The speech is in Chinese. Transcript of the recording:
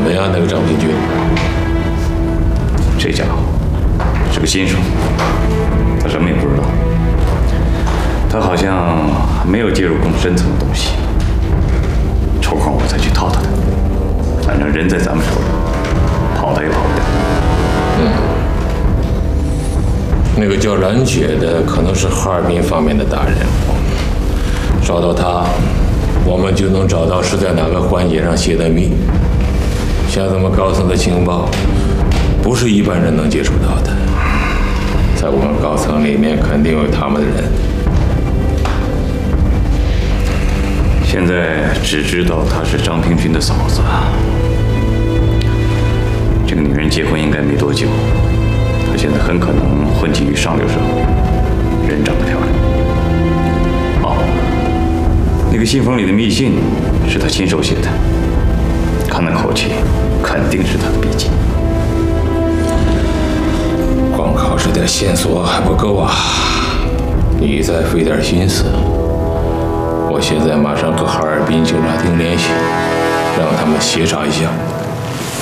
么样？那个张平君， 这家伙是个新手，他什么也不知道。他好像还没有介入更深层的东西，抽空我再去套他。反正人在咱们手里，跑他也跑不掉。 那个叫蓝雪的可能是哈尔滨方面的大人物，找到他，我们就能找到是在哪个环节上泄的密。像这么高层的情报，不是一般人能接触到的。在我们高层里面，肯定有他们的人。 现在只知道她是张平君的嫂子。这个女人结婚应该没多久，她现在很可能混迹于上流社会，人长得漂亮。哦，那个信封里的密信是她亲手写的，看那口气，肯定是她的笔迹。 光靠这点线索还不够啊！你再费点心思。我现在马上和哈尔滨警察厅联系，让他们协查一下。